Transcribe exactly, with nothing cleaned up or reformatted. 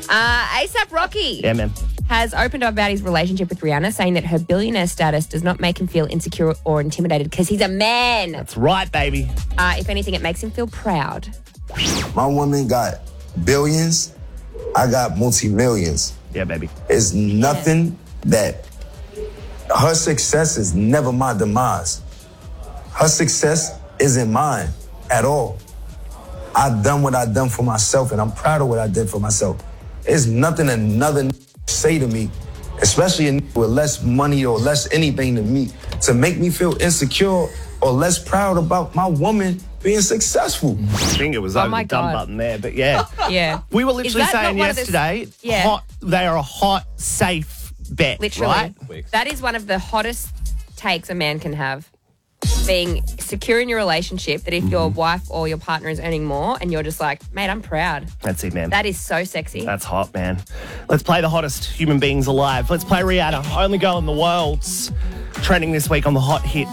Uh, ASAP Rocky Yeah, man. has opened up about his relationship with Rihanna, saying that her billionaire status does not make him feel insecure or intimidated because he's a man. That's right, baby. Uh, if anything, it makes him feel proud. My woman got billions. I got multi-millions. Yeah, baby. It's nothing that her success is never my demise. Her success isn't mine at all. I've done what I've done for myself, and I'm proud of what I did for myself. There's nothing another say to me, especially a with less money or less anything than me, to make me feel insecure or less proud about my woman being successful. I think it was Oh over my the dumb God. button there, but yeah. Yeah. We were Is literally that not saying one of the- yesterday, Yeah. hot, they are a hot, safe bet, Literally. right? That is one of the hottest takes a man can have. Being secure in your relationship, that if your wife or your partner is earning more and you're just like, mate, I'm proud. That's it, man. That is so sexy. That's hot, man. Let's play the hottest human beings alive. Let's play Rihanna, Only Girl in the World's trending this week on the Hot Hits